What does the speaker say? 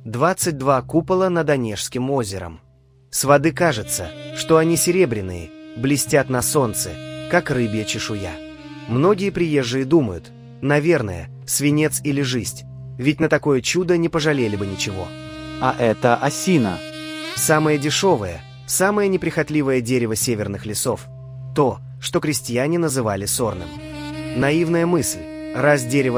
22 купола над Онежским озером. С воды кажется, что они серебряные, блестят на солнце, как рыбья чешуя. Многие приезжие думают, наверное, свинец или жизнь, ведь на такое чудо не пожалели бы ничего. А это осина. Самое дешевое, самое неприхотливое дерево северных лесов. То, что крестьяне называли сорным. Наивная мысль, раз дерево